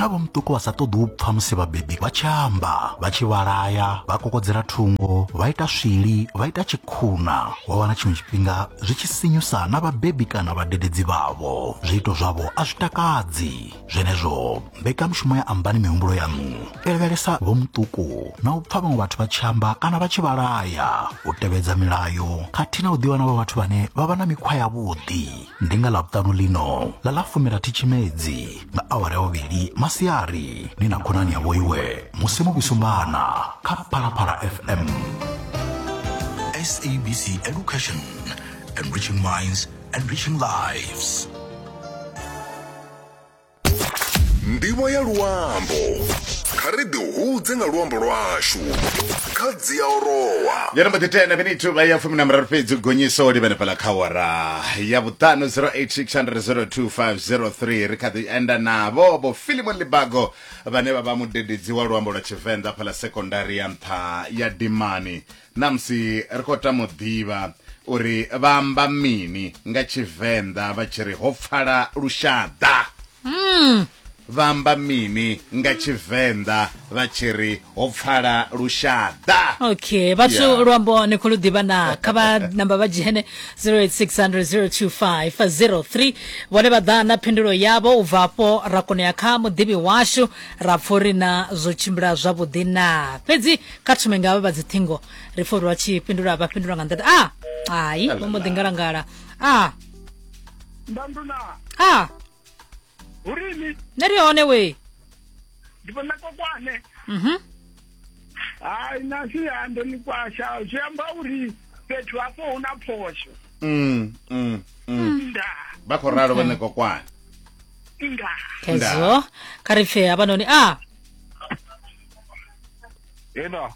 huna vho mutuku vha sa ṱoḓi u pfa musi vhabebi vha tshi amba, vha tshi vhalaya, vha kokodzela thungo, vha ita swili, vha ita tshikhuna. Wa wana tshiṅwe tshifhinga zwi tshi sinyusa na vhabebi kana vhadededzi vhavho. Zwiito zwavho a zwi takadzi. Zwenezwo mbekanyamushumo ya Ambani Mihumbulo Yanu lavhelesa vho mutuku na u pfa vhaṅwe vhathu vha tshi amba kana vha tshi vhalaya, u tevhedza milayo khathihi na u ḓiwana vha vhathu vhane vha vha na mikhwa yavhuḓi. Ndi nga ḽavhuṱanu lino ḽa ḽa 10 Tshimedzi nga awara ya 2 masiari, ni na khonani yavho iwe musi muvhisumbana kha Phalaphala FM. SABC Education, enriching minds, enriching lives. Ndimo ya luambo khari ḓihudze nga luambo lwashu kha dzia orowa ya namba 10 minute vha ya 13 fhedzi gonyiso ḽi vhene kha wara ya vhutano 0860025003 ri kha ḓi enda navho bo Philemon Libago vhane vha vha mudededzi wa luambo lwa Tshivenḓa phala secondary ya nṱha ya Dimani. Namsi ri khou tama u ḓivha uri vha amba mini nga Tshivenḓa vha tshi ri ho pfala lushada. Vamba mini nga Tshivenḓa vha tshi ri ho pfala lushada. Okay, batho luambo ni khulu ḓivha na kha vha namba vha dzhene 0860025003 vhone vha ḓa na phindulo yavho u bvapo ra kona ya kha muḓivhi washu ra pfha uri na zwo tshimbila zwavhuḓi na. Fhedzi kha thume nga vha dzi ṱhingo ri pfha uri vha tshi fhindula vha fhindula nga nḓila hayi vho mbo ḓi ngalangala Ndanduna. Urini? Neri one we. Ndipona kokwane. Hayi nasi hande ni kwasha. Ziyamba uri fethu hapo una phosho. Nda. Bakho raro bane kokwane. Nda. Kezo. Karife abanoni Ena.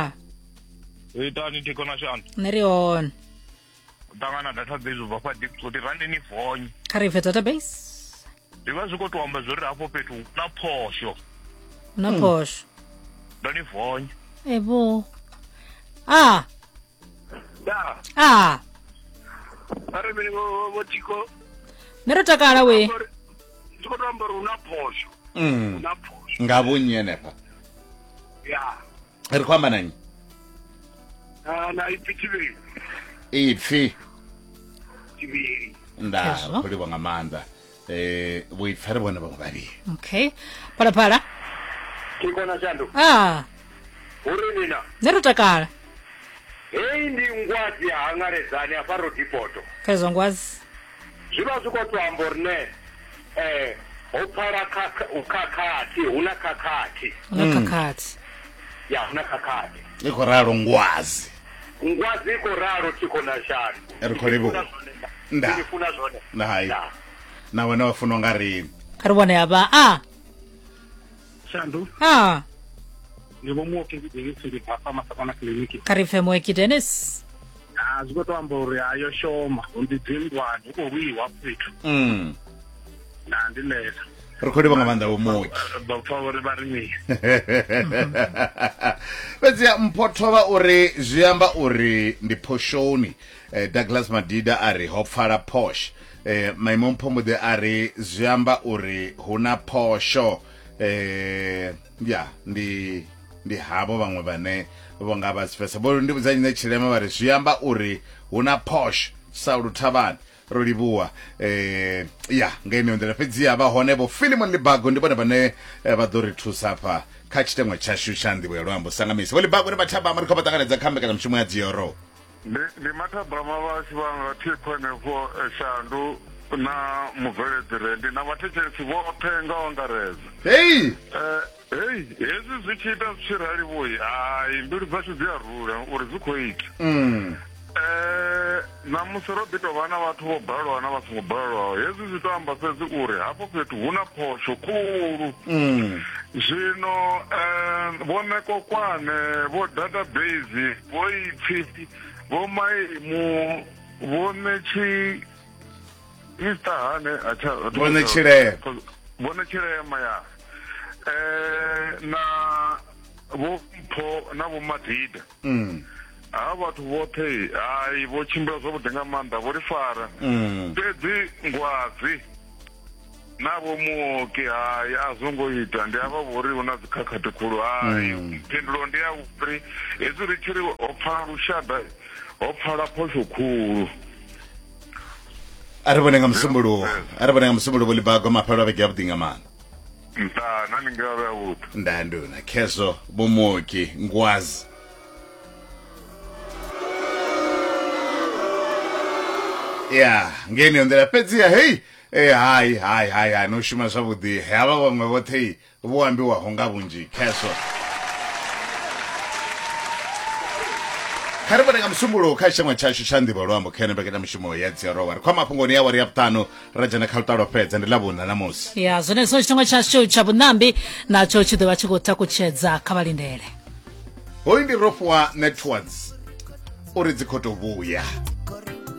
Itani tikona shana. Neri on. Dangana database ubva kuti rande ni vonyi. Karife database. Ndiva zvikotoamba zvori hapo petu una phosho. Una phosho. Ndani vonyi. Ebo. Da. Ari mini votiko. Nero takala we. Zvikotoamba una phosho. Una phosho. Ngabunye nepa. Ya. Ri kwamba nani? Na ipitiwe. Ipfi. Tibiri. Nda kuli wa ngamanda. We fere bona bangabali. Okay. Phala. Tikona shando. Urinina. Nero takala. Ndi ngwazi hangaredzani afaro dipoto. Kezo ngwazi. Zviva zvikotoamba rine opara ukakati, una kakati. Una kakati. Ya, una kakati. Iko raro ngwazi. Ngwazi iko raro tikona shando. Erikolibu. Nda. Ndifuna zvone. Hai. Na wena wafuna ngari. Karibona yaba Shando. Ndibo muoke ngizigi papa masakona kliniki. Karife mweki Dennis. Zvikotoamba uri ayo shoma undidzingwani uko wiwa fethu. Na ndileza. Rikolibu ngamanda womoki. Bafavori barini. Bezia mpothova uri zwiamba uri ndi poshoni. Douglas Madida ari hopfala posh. Maimon Pomode ari zwiamba uri huna posho. Ya ndi habo vhaṅwe vhane vhonga vha sifesa bo ndi vhudzanye tshilema vha ri zwiamba uri huna posh Saulu Thabani ro livhuwa ya ngene ndela fhedzi ya vha hone bo Philemon Libago ndi bona vhane vha ḓo ri thusa pha kha tshitengwa tshashu tsha nḓivho ya luambo sangamisi bo Libago ni vhathaba mari kho vhaṱanganedza khambe kana mushumo ya dzioro ndi mathabama vhashu vhanga thikhonevo Shandu na mubveledzi na vhathetshelesi vhoṱhe nga wangareza hezwi zwi tshi ita zwi tshi rali vhoyi mbilu dzashu dzi a rula uri zwi khou ita na musi ro ḓi tou vha na vhathu vho balelwa na vha songo balelwaho hezwi zwi tou amba fhedzi uri hafho fhethu hu na phosho khulu zwino vho Nekokwane vho database vho Ipfi vho Maimu vho Netshi Mr. Hane Vone Chilema ya na vho Mpho na vho Madida vhathu vhoṱhe vho tshimbila zwavhuḓi nga maanḓa vho ri fara fhedzi ngwazi navho muoki hayi a zwo ngo ita ndi avha vhori hu na dzikhakhathi khulu hayi phindulo ndi ya uri hezwi ri tshi ri ho pfala lushada ho pfala phosho khulu a ri vone nga musumbulo vo libago maphelo a veke ya vhuḓi nga maanḓa nta ni ngavha ya vhuḓi ndanduna khezo bomoki ngwazi ya ngeni ondela fhedziha hei hai no shuma zwavhuḓi havha vhaṅwe vhoṱhe vho ambiwaho nga vhunzhi kheso kha ri vhone nga musumbulo kha tshiṅwe tshashu tsha nḓivho luambo kha mbekanya mushumo ya dziarowa ri khwa mafhungoni ya wari ya vhuṱanu ra dzhena kha lutalo fhedza ndi ḽavhuna namusi ya zwenezwo tshiṅwe tshashu tsha vhuṋambi natsho tshi ḓo vha tshi khou takutshedza kha vhalindele hoyu ndi Rough Networks uri dzi khou tou vhuya